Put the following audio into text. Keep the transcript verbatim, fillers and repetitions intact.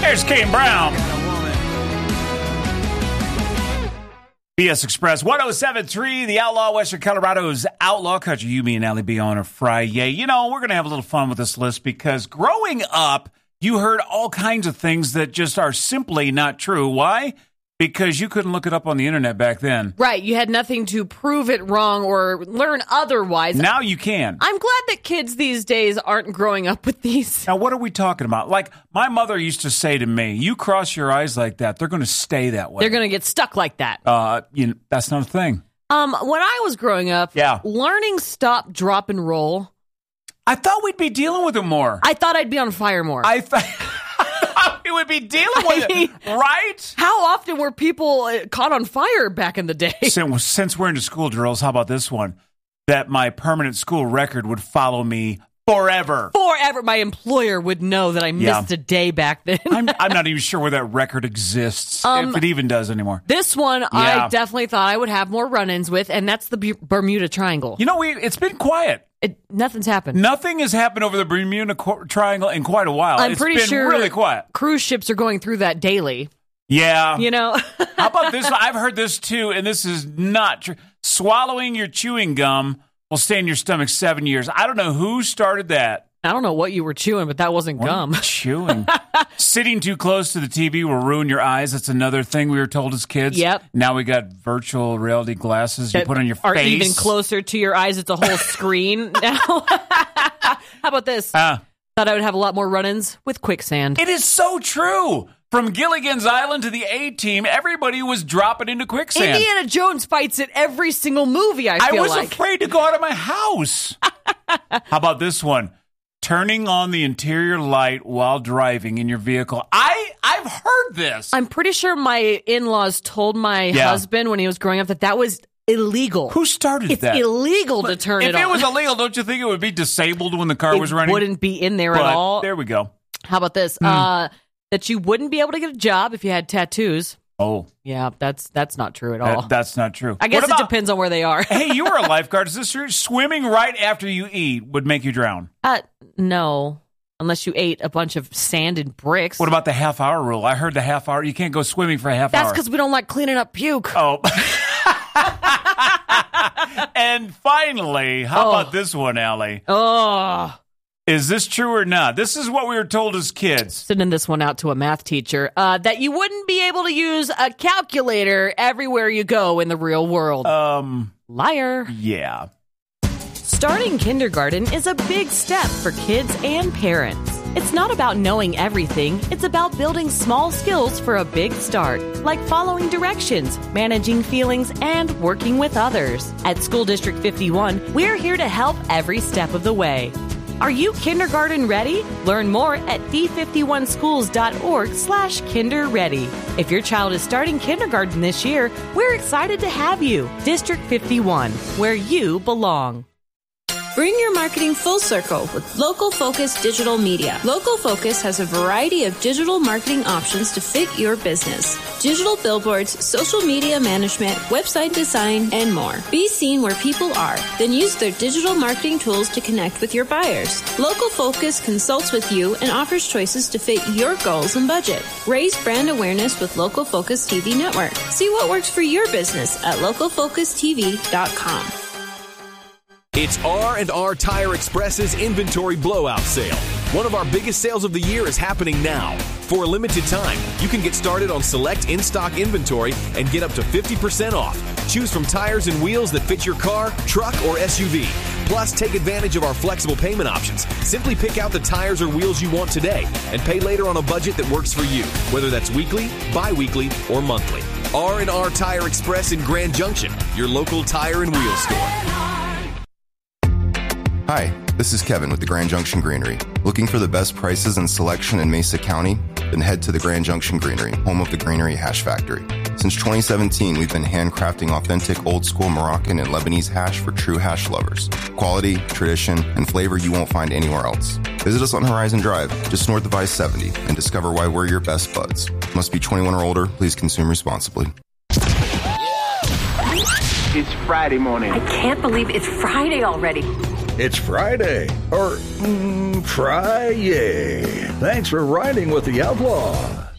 There's Kane Brown. B S Express one oh seven point three, the Outlaw, Western Colorado's Outlaw Country. You, me, and Allie B on a Friday. You know, we're going to have a little fun with this list because growing up, you heard all kinds of things that just are simply not true. Why? Because you couldn't look it up on the internet back then. Right. You had nothing to prove it wrong or learn otherwise. Now you can. I'm glad that kids these days aren't growing up with these. Now, what are we talking about? Like, my mother used to say to me, you cross your eyes like that, they're going to stay that way. They're going to get stuck like that. Uh, you know, that's not a thing. Um, when I was growing up, yeah. learning stop, drop, and roll. I thought we'd be dealing with it more. I thought I'd be on fire more. I thought... we would be dealing with I mean, it, right? How often were people caught on fire back in the day? Since, since we're into school drills, how about this one? That my permanent school record would follow me forever. Forever. My employer would know that I missed yeah. a day back then. I'm, I'm not even sure where that record exists, um, if it even does anymore. This one, yeah. I definitely thought I would have more run-ins with, and that's the B- Bermuda Triangle. You know, we it's been quiet. It, nothing's happened. Nothing has happened over the Bermuda Qu- Triangle in quite a while. I'm it's pretty been sure really quiet. Cruise ships are going through that daily. Yeah. You know? How about this? I've heard this too, and this is not true. Swallowing your chewing gum will stay in your stomach seven years. I don't know who started that. I don't know what you were chewing, but that wasn't what gum. Chewing. Sitting too close to the T V will ruin your eyes. That's another thing we were told as kids. Yep. Now we got virtual reality glasses you that put on your are face. Are even closer to your eyes. It's a whole screen now. How about this? Uh, Thought I would have a lot more run-ins with quicksand. It is so true. From Gilligan's Island to the A-Team, everybody was dropping into quicksand. Indiana Jones fights it every single movie, I feel like. I was like. afraid to go out of my house. How about this one? Turning on the interior light while driving in your vehicle. I, I've heard this. I'm pretty sure my in-laws told my yeah. husband when he was growing up that that was illegal. Who started it's that? It's illegal but to turn it on. If it was illegal, don't you think it would be disabled when the car it was running? It wouldn't be in there but at all. There we go. How about this? Mm. Uh, that you wouldn't be able to get a job if you had tattoos. Oh. Yeah, that's that's not true at all. That, that's not true. I guess about, it depends on where they are. Hey, you were a lifeguard. Is this true? Swimming right after you eat would make you drown? Uh, no. Unless you ate a bunch of sand and bricks. What about the half hour rule? I heard the half hour. You can't go swimming for a half That's hour. That's because we don't like cleaning up puke. Oh. And finally, how oh. about this one, Allie? Oh. Is this true or not? This is what we were told as kids. Sending this one out to a math teacher. Uh, that you wouldn't be able to use a calculator everywhere you go in the real world. Um. Liar. Yeah. Starting kindergarten is a big step for kids and parents. It's not about knowing everything. It's about building small skills for a big start, like following directions, managing feelings, and working with others. At School District fifty-one, we're here to help every step of the way. Are you kindergarten ready? Learn more at d fifty-one schools dot org slash kinder ready. If your child is starting kindergarten this year, we're excited to have you. District fifty-one, where you belong. Bring your marketing full circle with Local Focus Digital Media. Local Focus has a variety of digital marketing options to fit your business. Digital billboards, social media management, website design, and more. Be seen where people are, then use their digital marketing tools to connect with your buyers. Local Focus consults with you and offers choices to fit your goals and budget. Raise brand awareness with Local Focus T V Network. See what works for your business at local focus t v dot com. It's R and R Tire Express's Inventory Blowout Sale. One of our biggest sales of the year is happening now. For a limited time, you can get started on select in-stock inventory and get up to fifty percent off. Choose from tires and wheels that fit your car, truck, or S U V. Plus, take advantage of our flexible payment options. Simply pick out the tires or wheels you want today and pay later on a budget that works for you, whether that's weekly, bi-weekly, or monthly. R and R Tire Express in Grand Junction, your local tire and wheel store. Hi, this is Kevin with the Grand Junction Greenery. Looking for the best prices and selection in Mesa County? Then head to the Grand Junction Greenery, home of the Greenery Hash Factory. Since twenty seventeen, we've been handcrafting authentic old-school Moroccan and Lebanese hash for true hash lovers. Quality, tradition, and flavor you won't find anywhere else. Visit us on Horizon Drive, just north of I seventy, and discover why we're your best buds. Must be twenty-one or older. Please consume responsibly. It's Friday morning. I can't believe it's Friday already. It's Friday. Or mm, Friday. Thanks for riding with the Outlaw.